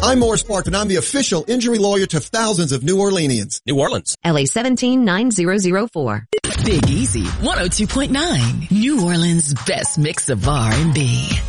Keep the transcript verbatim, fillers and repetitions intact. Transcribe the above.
I'm Morris Park, and I'm the official injury lawyer to thousands of New Orleanians. New Orleans. L A seventeen nine zero zero four. Big Easy, one oh two point nine. New Orleans' best mix of R and B.